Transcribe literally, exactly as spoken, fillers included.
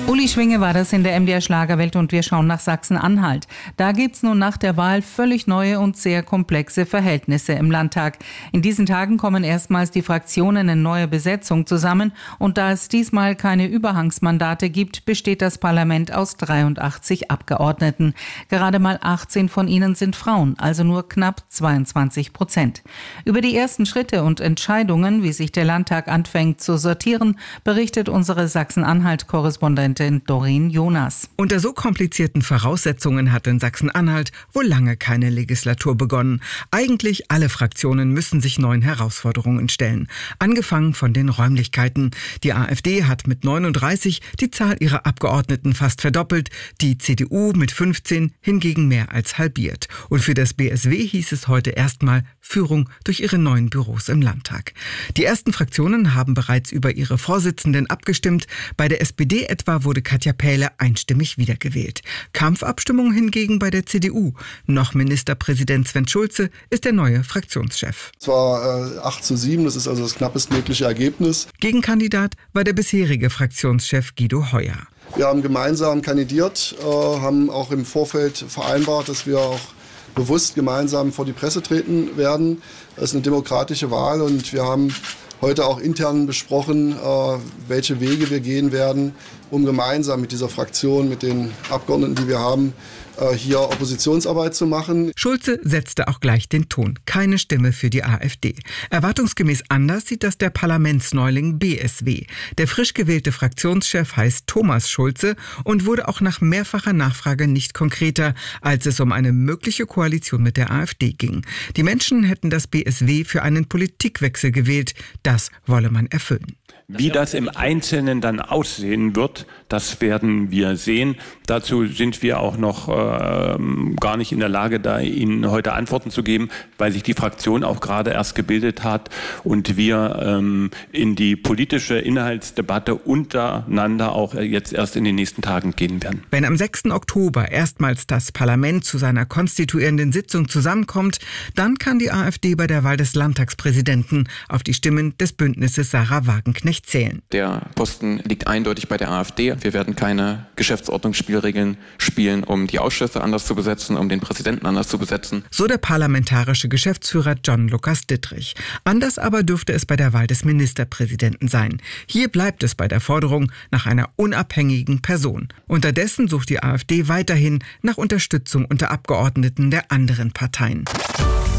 Uli Schwinge war das in der M D R Schlagerwelt und wir schauen nach Sachsen-Anhalt. Da gibt's nun nach der Wahl völlig neue und sehr komplexe Verhältnisse im Landtag. In diesen Tagen kommen erstmals die Fraktionen in neuer Besetzung zusammen und da es diesmal keine Überhangsmandate gibt, besteht das Parlament aus dreiundachtzig Abgeordneten. Gerade mal achtzehn von ihnen sind Frauen, also nur knapp zweiundzwanzig Prozent. Über die ersten Schritte und Entscheidungen, wie sich der Landtag anfängt zu sortieren, berichtet unsere Sachsen-Anhalt-Korrespondentin Doreen Jonas. Unter so komplizierten Voraussetzungen hat in Sachsen-Anhalt wohl lange keine Legislatur begonnen. Eigentlich alle Fraktionen müssen sich neuen Herausforderungen stellen. Angefangen von den Räumlichkeiten. Die AfD hat mit neununddreißig die Zahl ihrer Abgeordneten fast verdoppelt, die C D U mit fünfzehn hingegen mehr als halbiert. Und für das B S W hieß es heute erstmal Führung durch ihre neuen Büros im Landtag. Die ersten Fraktionen haben bereits über ihre Vorsitzenden abgestimmt. Bei der S P D etwa wurde Katja Pähle einstimmig wiedergewählt. Kampfabstimmung hingegen bei der C D U. Noch Ministerpräsident Sven Schulze ist der neue Fraktionschef. Es war äh, acht zu sieben, das ist also das knappestmögliche Ergebnis. Gegenkandidat war der bisherige Fraktionschef Guido Heuer. Wir haben gemeinsam kandidiert, äh, haben auch im Vorfeld vereinbart, dass wir auch bewusst gemeinsam vor die Presse treten werden. Das ist eine demokratische Wahl und wir haben heute auch intern besprochen, äh, welche Wege wir gehen werden, um gemeinsam mit dieser Fraktion, mit den Abgeordneten, die wir haben, äh, hier Oppositionsarbeit zu machen. Schulze setzte auch gleich den Ton. Keine Stimme für die AfD. Erwartungsgemäß anders sieht das der Parlamentsneuling B S W. Der frisch gewählte Fraktionschef heißt Thomas Schulze und wurde auch nach mehrfacher Nachfrage nicht konkreter, als es um eine mögliche Koalition mit der AfD ging. Die Menschen hätten das B S W für einen Politikwechsel gewählt. Das wolle man erfüllen. Wie das im Einzelnen dann aussehen wird, das werden wir sehen. Dazu sind wir auch noch äh, gar nicht in der Lage, da Ihnen heute Antworten zu geben, weil sich die Fraktion auch gerade erst gebildet hat und wir ähm, in die politische Inhaltsdebatte untereinander auch jetzt erst in den nächsten Tagen gehen werden. Wenn am sechsten Oktober erstmals das Parlament zu seiner konstituierenden Sitzung zusammenkommt, dann kann die AfD bei der Wahl des Landtagspräsidenten auf die Stimmen des Bündnisses Sarah Wagenknecht zählen. Der Posten liegt eindeutig bei der AfD. Wir werden keine Geschäftsordnungsspielregeln spielen, um die Ausschüsse anders zu besetzen, um den Präsidenten anders zu besetzen. So der parlamentarische Geschäftsführer John Lukas Dittrich. Anders aber dürfte es bei der Wahl des Ministerpräsidenten sein. Hier bleibt es bei der Forderung nach einer unabhängigen Person. Unterdessen sucht die AfD weiterhin nach Unterstützung unter Abgeordneten der anderen Parteien.